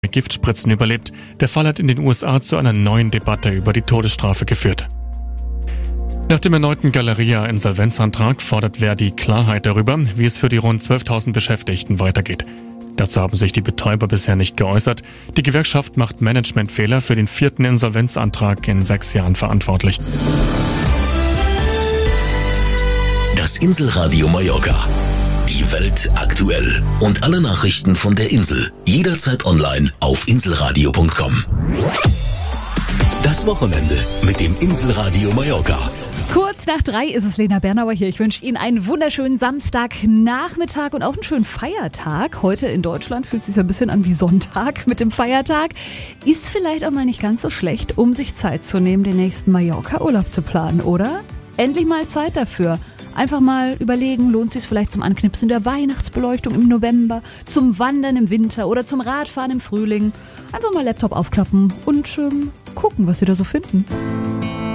Giftspritzen überlebt. Der Fall hat in den USA zu einer neuen Debatte über die Todesstrafe geführt. Nach dem erneuten Galeria-Insolvenzantrag fordert Verdi Klarheit darüber, wie es für die rund 12.000 Beschäftigten weitergeht. Dazu haben sich die Betäuber bisher nicht geäußert. Die Gewerkschaft macht Managementfehler für den 4. Insolvenzantrag in 6 Jahren verantwortlich. Das Inselradio Mallorca. Die Welt aktuell. Und alle Nachrichten von der Insel. Jederzeit online auf inselradio.com. Das Wochenende mit dem Inselradio Mallorca. Kurz nach 3 ist es, Lena Bernauer hier. Ich wünsche Ihnen einen wunderschönen Samstagnachmittag und auch einen schönen Feiertag. Heute in Deutschland fühlt es sich ein bisschen an wie Sonntag mit dem Feiertag. Ist vielleicht auch mal nicht ganz so schlecht, um sich Zeit zu nehmen, den nächsten Mallorca-Urlaub zu planen, oder? Endlich mal Zeit dafür. Einfach mal überlegen, lohnt es sich vielleicht zum Anknipsen der Weihnachtsbeleuchtung im November, zum Wandern im Winter oder zum Radfahren im Frühling. Einfach mal Laptop aufklappen und gucken, was Sie da so finden.